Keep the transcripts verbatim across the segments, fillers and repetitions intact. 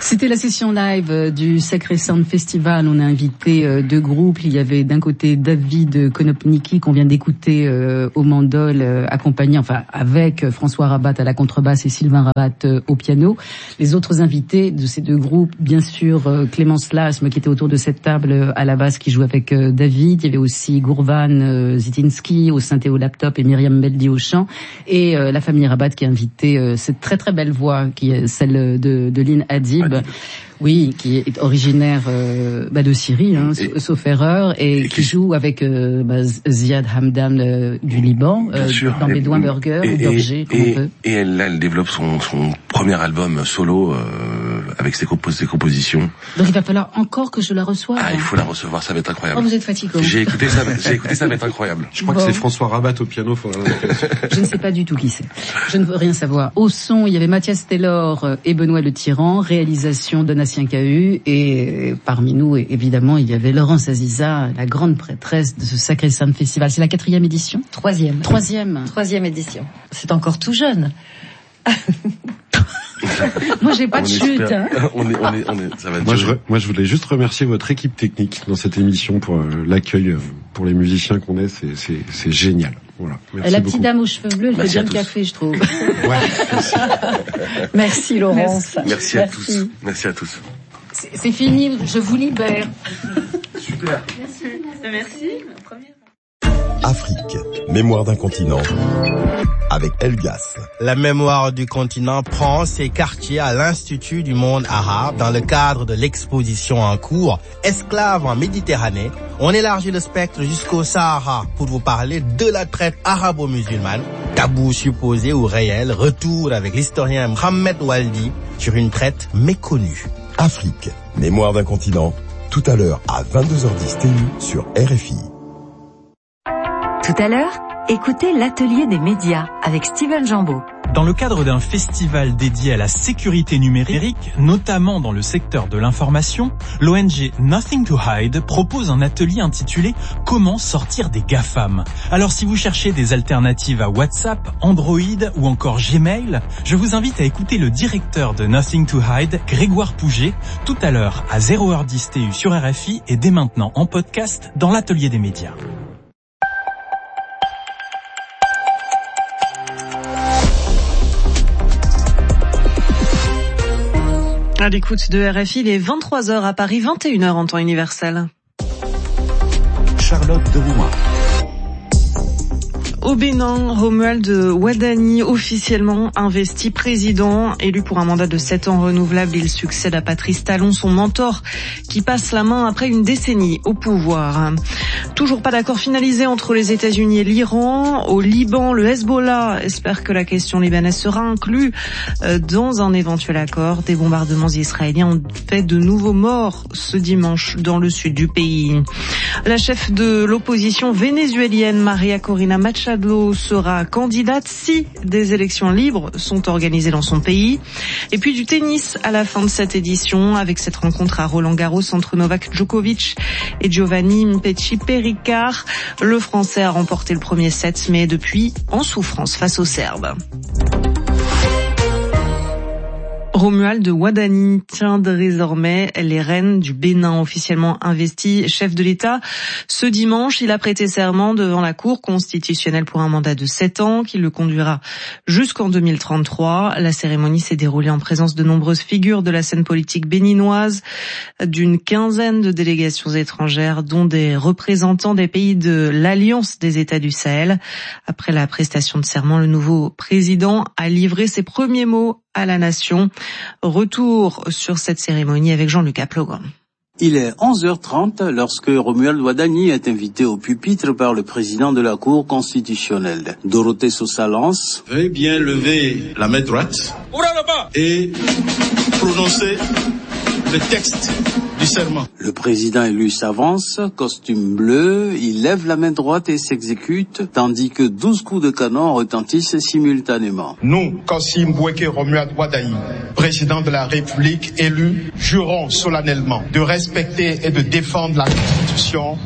C'était la session live du Sacré Sound Festival. On a invité deux groupes. Il y avait d'un côté David Konopnicki qu'on vient d'écouter euh, au mandol, euh, accompagné, enfin avec François Rabat à la contrebasse et Sylvain Rabat euh, au piano. Les autres invités de ces deux groupes, bien sûr euh, Clémence Lasme qui était autour de cette table euh, à la basse qui joue avec euh, David. Il y avait aussi Gourvan euh, Zitinski au synthé au laptop et Myriam Beldi au chant. Et euh, la famille Rabat qui a invité euh, cette très très belle voix qui est celle de, de Lynn Hadib. Oui, qui est originaire euh, bah, de Syrie, hein, et, sauf erreur, et, et qui, qui joue avec euh, bah, Ziad Hamdan euh, du Liban, euh, sûr, dans Bédouin Burger, ou Burger, comme on veut. Et elle, là, elle développe son, son premier album solo euh, avec ses, compos- ses compositions. Donc il va falloir encore que je la reçoive. Ah, il faut la recevoir, ça va être incroyable. Oh, vous êtes fatigant. J'ai écouté ça, j'ai écouté ça, va être incroyable. Je crois bon. que c'est François Rabat au piano. Faut je ne sais pas du tout qui c'est. Je ne veux rien savoir. Au son, il y avait Mathias Taylor et Benoît Le Tyran, réalisation Donatien Cahu, et parmi nous, évidemment, il y avait Laurence Aziza, la grande prêtresse de ce Sacré Sound Festival. C'est la quatrième édition? Troisième. Troisième. Troisième édition. C'est encore tout jeune. Moi, j'ai pas on de chute. Hein. On est, on est, on est, ça va moi, je, moi, je voulais juste remercier votre équipe technique dans cette émission pour euh, l'accueil, euh, pour les musiciens qu'on est. C'est, c'est, c'est génial. Voilà. Merci la beaucoup. Petite dame aux cheveux bleus, elle fait bien le café, je trouve. Ouais, merci. Merci Laurence. Merci, merci à merci. tous. Merci à tous. C'est, c'est fini, je vous libère. Super. Merci. Merci. Afrique, mémoire d'un continent, avec Elgas. La mémoire du continent prend ses quartiers à l'Institut du monde arabe dans le cadre de l'exposition en cours Esclaves en Méditerranée. On élargit le spectre jusqu'au Sahara pour vous parler de la traite arabo-musulmane. Tabou supposé ou réel, retour avec l'historien Mohamed Waldi sur une traite méconnue. Afrique, mémoire d'un continent, tout à l'heure à vingt-deux heures dix T U sur R F I. Tout à l'heure, écoutez l'atelier des médias avec Steven Jambeau. Dans le cadre d'un festival dédié à la sécurité numérique, notamment dans le secteur de l'information, l'O N G Nothing to Hide propose un atelier intitulé « Comment sortir des GAFAM ». Alors si vous cherchez des alternatives à WhatsApp, Android ou encore Gmail, je vous invite à écouter le directeur de Nothing to Hide, Grégoire Pouget, tout à l'heure à zéro heure dix T U sur R F I et dès maintenant en podcast dans l'atelier des médias. À l'écoute de R F I, il est vingt-trois heures à Paris, vingt et une heures en temps universel. Charlotte de Rouen. Au Bénin, Romuald Wadani, officiellement investi président, élu pour un mandat de sept ans renouvelable, il succède à Patrice Talon, son mentor, qui passe la main après une décennie au pouvoir. Toujours pas d'accord finalisé entre les États-Unis et l'Iran. Au Liban, le Hezbollah espère que la question libanaise sera inclue dans un éventuel accord. Des bombardements israéliens ont fait de nouveaux morts ce dimanche dans le sud du pays. La chef de l'opposition vénézuélienne, Maria Corina Machado, sera candidate si des élections libres sont organisées dans son pays. Et puis du tennis à la fin de cette édition avec cette rencontre à Roland-Garros entre Novak Djokovic et Giovanni Mpetshi-Perricard. Le Français a remporté le premier set mais depuis en souffrance face aux Serbes. Romuald Wadani tient désormais les rênes du Bénin, officiellement investi chef de l'État. Ce dimanche, il a prêté serment devant la Cour constitutionnelle pour un mandat de sept ans qui le conduira jusqu'en deux mille trente-trois. La cérémonie s'est déroulée en présence de nombreuses figures de la scène politique béninoise, d'une quinzaine de délégations étrangères, dont des représentants des pays de l'Alliance des États du Sahel. Après la prestation de serment, le nouveau président a livré ses premiers mots à la nation. Retour sur cette cérémonie avec Jean-Luc Aplogan. Il est onze heures trente lorsque Romuald Wadani est invité au pupitre par le président de la Cour constitutionnelle. Dorothée Sosa lance. Veuillez bien lever la main droite et prononcer le texte du serment. Le président élu s'avance, costume bleu, il lève la main droite et s'exécute, tandis que douze coups de canon retentissent simultanément. Nous, Kassim Boueke Romuald Wadani, président de la République élu, jurons solennellement de respecter et de défendre la Constitution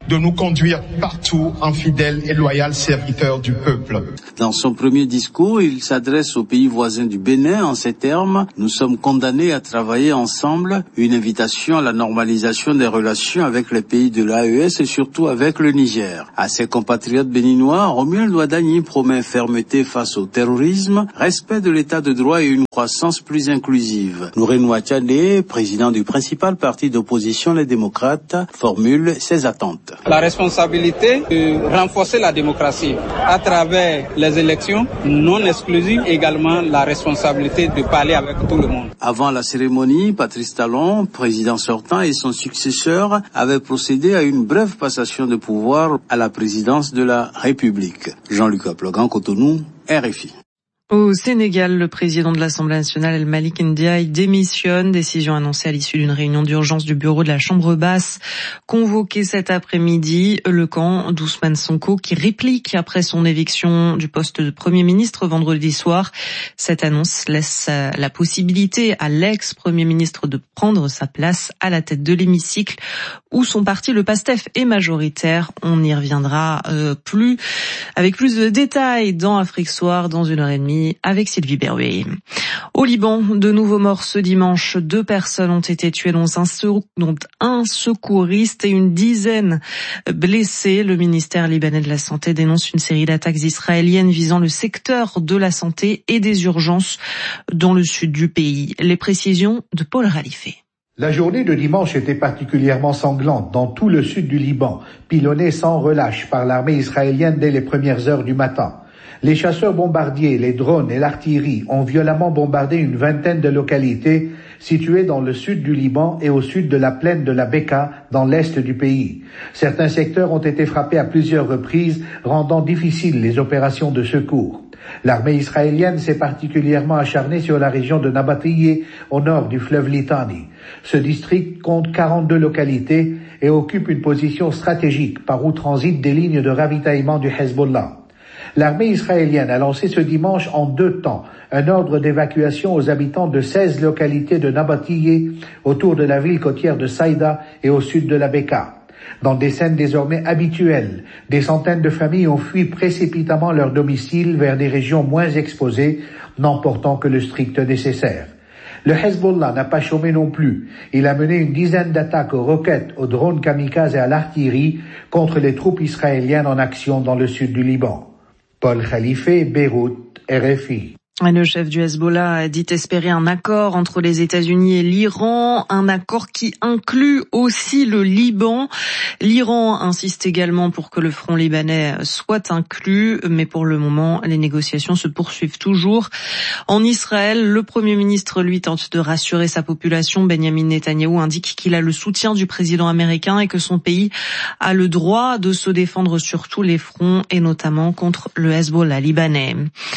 de nous conduire partout en fidèles et loyaux serviteurs du peuple. Dans son premier discours, il s'adresse aux pays voisins du Bénin en ces termes: nous sommes condamnés à travailler ensemble, une invitation à la normalisation des relations avec les pays de l'A E S et surtout avec le Niger. À ses compatriotes béninois, Romuald Wadagni promet fermeté face au terrorisme, respect de l'état de droit et une croissance plus inclusive. Nouré Nouachadé, président du principal parti d'opposition, les démocrates, formule ses attentes. La responsabilité de renforcer la démocratie à travers les élections non exclusives, également la responsabilité de parler avec tout le monde. Avant la cérémonie, Patrice Talon, président sortant, et son successeur avaient procédé à une brève passation de pouvoir à la présidence de la République. Jean-Luc Aplogan, Cotonou, R F I. Au Sénégal, le président de l'Assemblée nationale, El Malick Ndiaye, démissionne. Décision annoncée à l'issue d'une réunion d'urgence du bureau de la Chambre basse. Convoqué cet après-midi, le camp d'Ousmane Sonko qui réplique après son éviction du poste de Premier ministre vendredi soir. Cette annonce laisse la possibilité à l'ex-Premier ministre de prendre sa place à la tête de l'hémicycle où son parti, le PASTEF, est majoritaire. On y reviendra euh, plus avec plus de détails dans Afrique Soir dans une heure et demie avec Sylvie Berruet. Au Liban, de nouveaux morts ce dimanche. Deux personnes ont été tuées, dont un, sec- dont un secouriste et une dizaine blessés. Le ministère libanais de la Santé dénonce une série d'attaques israéliennes visant le secteur de la santé et des urgences dans le sud du pays. Les précisions de Paul Ralifé. La journée de dimanche était particulièrement sanglante dans tout le sud du Liban, pilonnée sans relâche par l'armée israélienne dès les premières heures du matin. Les chasseurs bombardiers, les drones et l'artillerie ont violemment bombardé une vingtaine de localités situées dans le sud du Liban et au sud de la plaine de la Beka, dans l'est du pays. Certains secteurs ont été frappés à plusieurs reprises, rendant difficiles les opérations de secours. L'armée israélienne s'est particulièrement acharnée sur la région de Nabatiyeh, au nord du fleuve Litani. Ce district compte quarante-deux localités et occupe une position stratégique par où transitent des lignes de ravitaillement du Hezbollah. L'armée israélienne a lancé ce dimanche en deux temps un ordre d'évacuation aux habitants de seize localités de Nabatiyeh, autour de la ville côtière de Saïda et au sud de la Beka. Dans des scènes désormais habituelles, des centaines de familles ont fui précipitamment leur domicile vers des régions moins exposées, n'emportant que le strict nécessaire. Le Hezbollah n'a pas chômé non plus. Il a mené une dizaine d'attaques aux roquettes, aux drones kamikazes et à l'artillerie contre les troupes israéliennes en action dans le sud du Liban. Paul Khalifé, Beyrouth, R F I. Le chef du Hezbollah a dit espérer un accord entre les États-Unis et l'Iran, un accord qui inclut aussi le Liban. L'Iran insiste également pour que le front libanais soit inclus, mais pour le moment, les négociations se poursuivent toujours. En Israël, le Premier ministre, lui, tente de rassurer sa population. Benjamin Netanyahou indique qu'il a le soutien du président américain et que son pays a le droit de se défendre sur tous les fronts, et notamment contre le Hezbollah libanais.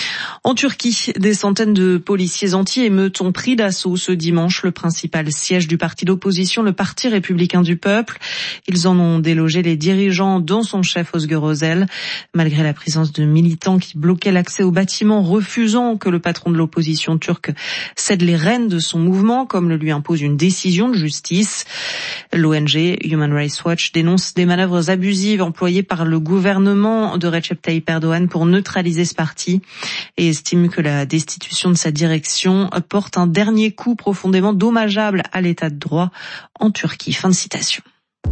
En Turquie, des centaines de policiers anti-émeutes ont pris d'assaut ce dimanche le principal siège du parti d'opposition, le Parti républicain du peuple. Ils en ont délogé les dirigeants, dont son chef Özgür Özel, malgré la présence de militants qui bloquaient l'accès au bâtiment, refusant que le patron de l'opposition turque cède les rênes de son mouvement, comme le lui impose une décision de justice. L'O N G Human Rights Watch dénonce des manœuvres abusives employées par le gouvernement de Recep Tayyip Erdogan pour neutraliser ce parti et estime que la destitution de sa direction porte un dernier coup profondément dommageable à l'état de droit en Turquie. Fin de citation.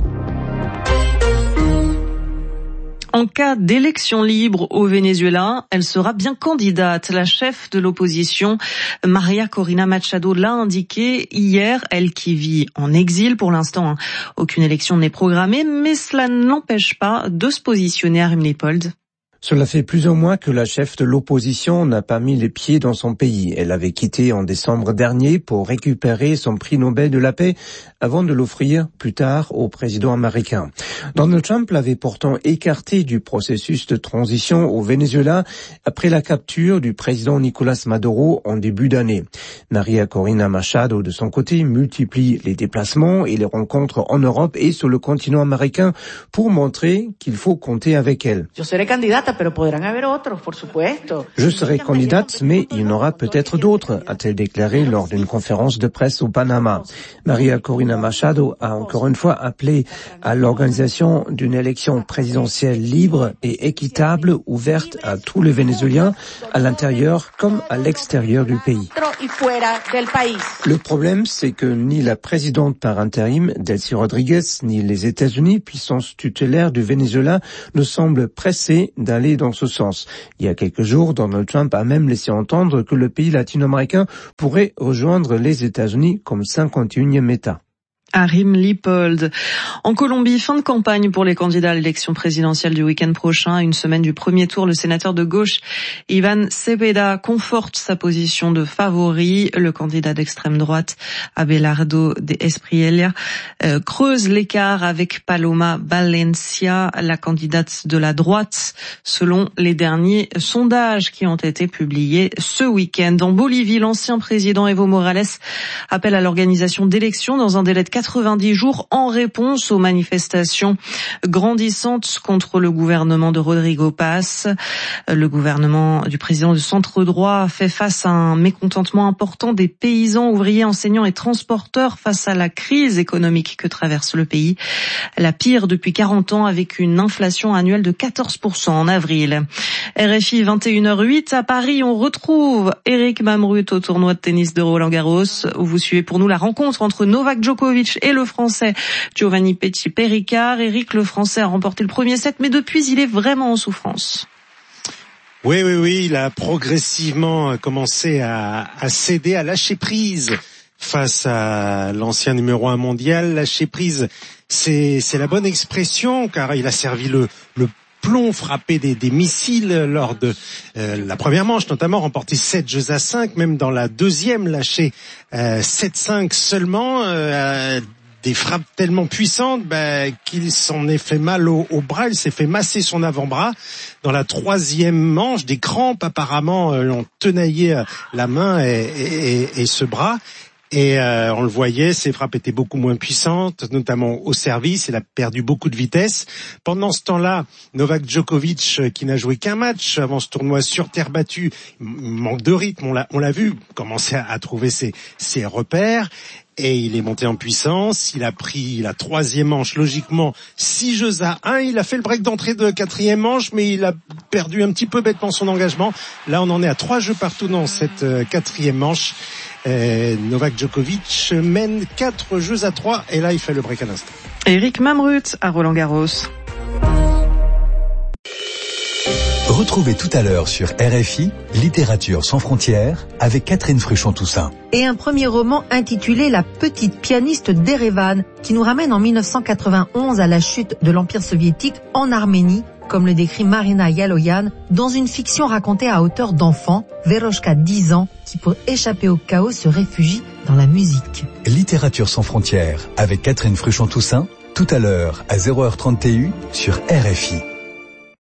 En cas d'élection libre au Venezuela, elle sera bien candidate. La chef de l'opposition, Maria Corina Machado, l'a indiqué hier, elle qui vit en exil. Pour l'instant, aucune élection n'est programmée, mais cela ne l'empêche pas de se positionner à Rumlepold. Cela fait plusieurs mois que la chef de l'opposition n'a pas mis les pieds dans son pays. Elle avait quitté en décembre dernier pour récupérer son prix Nobel de la paix avant de l'offrir plus tard au président américain. Donald Trump l'avait pourtant écarté du processus de transition au Venezuela après la capture du président Nicolás Maduro en début d'année. Maria Corina Machado, de son côté, multiplie les déplacements et les rencontres en Europe et sur le continent américain pour montrer qu'il faut compter avec elle. Je serai candidate Je serai candidate, mais il y en aura peut-être d'autres, a-t-elle déclaré lors d'une conférence de presse au Panama. Maria Corina Machado a encore une fois appelé à l'organisation d'une élection présidentielle libre et équitable, ouverte à tous les Vénézuéliens, à l'intérieur comme à l'extérieur du pays. Le problème, c'est que ni la présidente par intérim, Delcy Rodriguez, ni les États-Unis, puissance tutélaire du Venezuela, ne semblent pressés d'aller dans ce sens. Il y a quelques jours, Donald Trump a même laissé entendre que le pays latino-américain pourrait rejoindre les États-Unis comme cinquante et unième État. Arim Lippold. En Colombie, fin de campagne pour les candidats à l'élection présidentielle du week-end prochain. À une semaine du premier tour, le sénateur de gauche, Iván Cepeda, conforte sa position de favori. Le candidat d'extrême droite, Abelardo de Espriella, euh, creuse l'écart avec Paloma Valencia, la candidate de la droite, selon les derniers sondages qui ont été publiés ce week-end. En Bolivie, l'ancien président Evo Morales appelle à l'organisation d'élections dans un délai de quatre-vingt-dix jours en réponse aux manifestations grandissantes contre le gouvernement de Rodrigo Paz. Le gouvernement du président de centre droit fait face à un mécontentement important des paysans, ouvriers, enseignants et transporteurs face à la crise économique que traverse le pays. La pire depuis quarante ans, avec une inflation annuelle de quatorze pour cent en avril. R F I vingt et une heures huit à Paris, on retrouve Eric Mamrut au tournoi de tennis de Roland-Garros, où vous suivez pour nous la rencontre entre Novak Djokovic et le Français Giovanni Petit-Péricard. Eric, le Français a remporté le premier set, mais depuis, il est vraiment en souffrance. Oui, oui, oui, il a progressivement commencé à, à céder, à lâcher prise face à l'ancien numéro un mondial. Lâcher prise, c'est, c'est la bonne expression, car il a servi le, le plomb, frappé des, des missiles lors de euh, la première manche, notamment remporté sept jeux à cinq, même dans la deuxième lâché euh, sept cinq seulement, euh, des frappes tellement puissantes bah, qu'il s'en est fait mal au, au bras, il s'est fait masser son avant-bras. Dans la troisième manche, des crampes apparemment euh, ont tenaillé euh, la main et, et, et, et ce bras. Et euh, on le voyait, ses frappes étaient beaucoup moins puissantes, notamment au service. Il a perdu beaucoup de vitesse. Pendant ce temps-là, Novak Djokovic, qui n'a joué qu'un match avant ce tournoi sur terre battue, manque de rythme, on l'a, on l'a vu, commençait à, à trouver ses, ses repères. Et il est monté en puissance, il a pris la troisième manche, logiquement, six jeux à un. Il a fait le break d'entrée de quatrième manche, mais il a perdu un petit peu bêtement son engagement. Là, on en est à trois jeux partout dans cette euh, quatrième manche. Euh, Novak Djokovic mène quatre jeux à trois, et là, il fait le break à l'instant. Eric Mamrut à Roland-Garros. Retrouvez tout à l'heure sur R F I, Littérature sans frontières, avec Catherine Fruchon-Toussaint. Et un premier roman intitulé La petite pianiste d'Erevan, qui nous ramène en dix-neuf cent quatre-vingt-onze à la chute de l'Empire soviétique en Arménie, comme le décrit Marina Yaloyan, dans une fiction racontée à hauteur d'enfant, Veroshka, dix ans, qui pour échapper au chaos se réfugie dans la musique. Littérature sans frontières, avec Catherine Fruchon-Toussaint, tout à l'heure à zéro heure trente sur R F I.